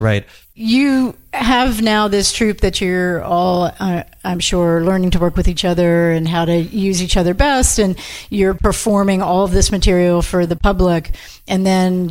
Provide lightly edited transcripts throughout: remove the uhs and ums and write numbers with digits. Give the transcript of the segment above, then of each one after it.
Right. You have now this troupe that you're all, I'm sure, learning to work with each other and how to use each other best, and you're performing all of this material for the public, and then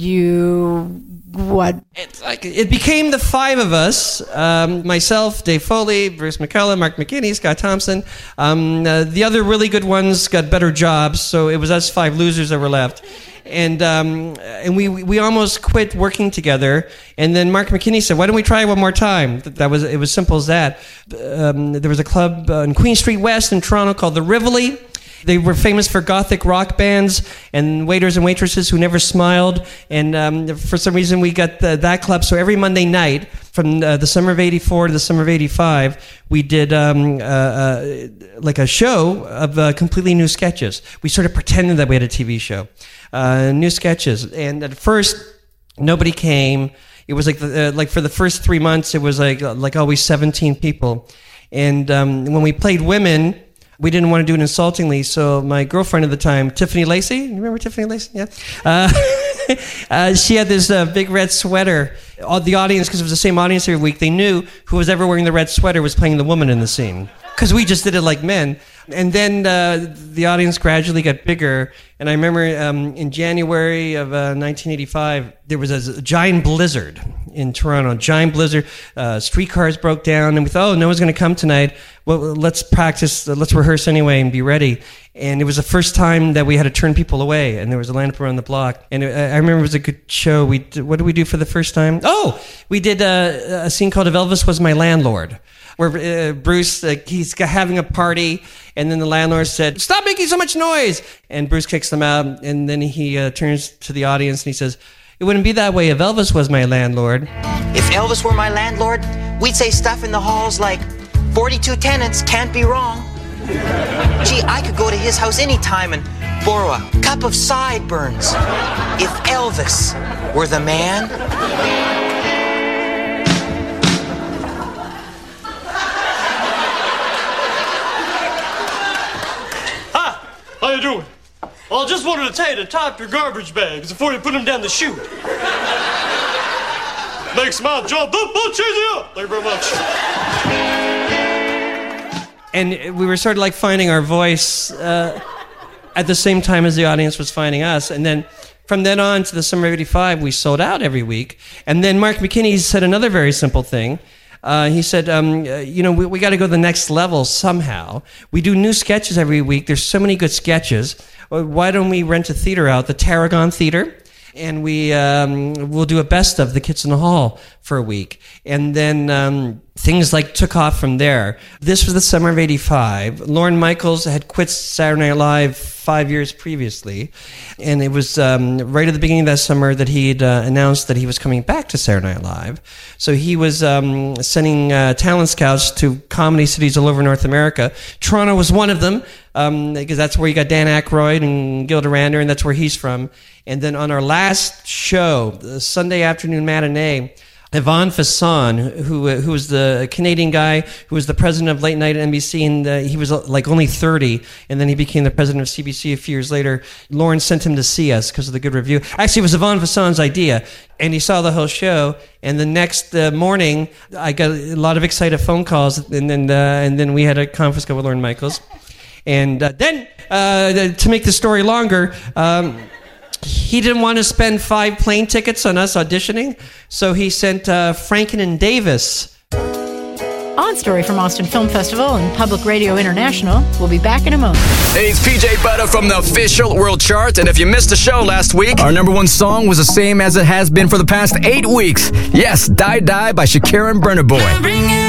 It became the five of us, myself, Dave Foley, Bruce McCullough, Mark McKinney, Scott Thompson. The other really good ones got better jobs, so it was us five losers that were left. And we almost quit working together. And then Mark McKinney said, "Why don't we try it one more time?" It was simple as that. There was a club on Queen Street West in Toronto called the Rivoli. They were famous for gothic rock bands and waiters and waitresses who never smiled. And for some reason, we got that club. So every Monday night, from the summer of '84 to the summer of '85, we did like a show of completely new sketches. We sort of pretended that we had a TV show. New sketches. And at first, nobody came. It was like for the first 3 months, it was like always 17 people. And when we played women, we didn't want to do it insultingly, so my girlfriend at the time, Tiffany Lacey, you remember Tiffany Lacey? Yeah. She had this big red sweater. All the audience, because it was the same audience every week, they knew who was ever wearing the red sweater was playing the woman in the scene. Because we just did it like men. And then the audience gradually got bigger. And I remember in January of 1985, there was a giant blizzard in Toronto. Giant blizzard. Streetcars broke down. And we thought, no one's going to come tonight. Well, let's practice. Let's rehearse anyway and be ready. And it was the first time that we had to turn people away. And there was a lineup around the block. And I remember it was a good show. What did we do for the first time? Oh, we did a scene called If Elvis Was My Landlord, where Bruce, he's having a party, and then the landlord said, "Stop making so much noise!" And Bruce kicks them out, and then he turns to the audience and he says, "It wouldn't be that way if Elvis was my landlord." If Elvis were my landlord, we'd say stuff in the halls like, 42 tenants, can't be wrong. Gee, I could go to his house anytime and borrow a cup of sideburns. If Elvis were the man... How you doing? Well, I just wanted to tell you to top your garbage bags before you put them down the chute. Makes my job that much easier. Thank you very much. And we were sort of like finding our voice at the same time as the audience was finding us. And then from then on to the summer of '85, we sold out every week. And then Mark McKinney said another very simple thing. He said, we got to go to the next level somehow. We do new sketches every week. There's so many good sketches. Why don't we rent a theater out, the Tarragon Theater? And we'll do a best of The Kids in the Hall for a week. And then things took off from there. This was the summer of '85. Lorne Michaels had quit Saturday Night Live 5 years previously. And it was right at the beginning of that summer that he'd announced that he was coming back to Saturday Night Live. So he was sending talent scouts to comedy cities all over North America. Toronto was one of them, because that's where you got Dan Aykroyd and Gilda Radner, and that's where he's from. And then on our last show, the Sunday afternoon matinee, Yvonne Fasson, who was the Canadian guy who was the president of Late Night at NBC, and he was only 30, and then he became the president of CBC a few years later. Lorne sent him to see us because of the good review. Actually, it was Yvonne Fasson's idea, and he saw the whole show. And the next morning, I got a lot of excited phone calls, and then we had a conference call with Lorne Michaels. And then, to make the story longer, he didn't want to spend 5 plane tickets on us auditioning, so he sent Franken and Davis. On Story from Austin Film Festival and Public Radio International. We'll be back in a moment. Hey, it's PJ Butter from the official World Chart, and if you missed the show last week, our number one song was the same as it has been for the past 8 weeks. Yes, Die Die by Shakira and Burna Boy.